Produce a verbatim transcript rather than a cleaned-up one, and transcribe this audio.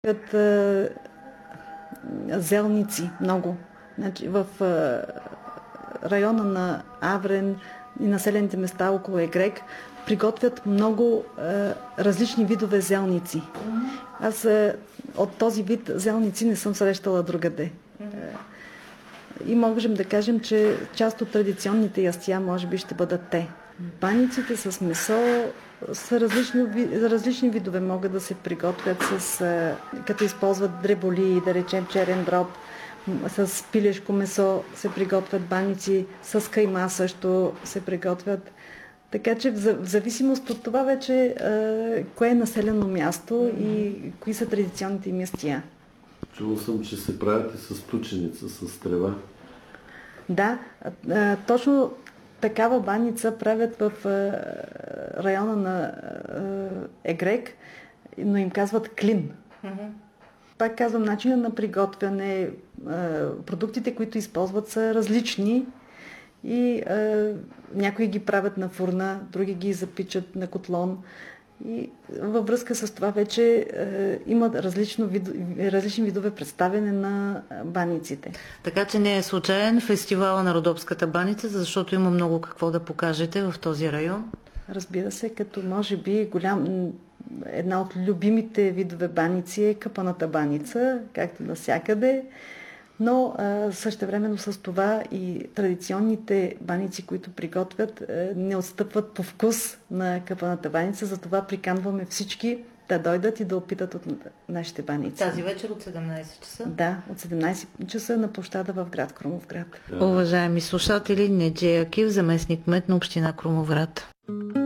От, а, зелници много. Значи, в а, района на Аврен и населените места около Егрек приготвят много а, различни видове зелници. Аз а, от този вид зелници не съм срещала другаде. И можем да кажем, че част от традиционните ястия може би ще бъдат те. Баниците с месо са различни, различни видове. Могат да се приготвят с, като използват дреболи, да речем черен дроб, с пилешко месо се приготвят баници, с кайма също се приготвят. Така че в зависимост от това вече кое е населено място и кои са традиционните им ястия. Чувал съм, че се правят и с тученица, с трева. Да, точно такава баница правят в района на Егрек, но им казват клин. Mm-hmm. Пак казвам, начинът на приготвяне, продуктите, които използват, са различни и някои ги правят на фурна, други ги запичат на котлон. И във връзка с това вече е, има различно вид, различни видове представяне на баниците. Така че не е случайен фестивала на Родопската баница, защото има много какво да покажете в този район? Разбира се, като може би голям, една от любимите видове баници е къпаната баница, както навсякъде. Но същевременно с това и традиционните баници, които приготвят, не отстъпват по вкус на къпаната баница, затова приканваме всички да дойдат и да опитат от нашите баници. Тази вечер от седемнайсет часа? Да, от седемнайсет часа на площада в град Крумовград. Уважаеми слушатели, Неджия Акив, заместник кмет на община Крумовград.